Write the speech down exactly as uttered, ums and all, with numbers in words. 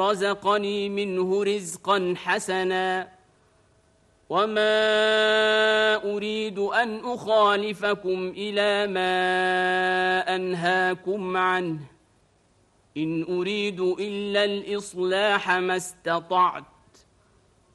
رزقني منه رزقا حسنا وما أريد أن أخالفكم إلى ما أنهاكم عنه إن أريد إلا الإصلاح ما استطعت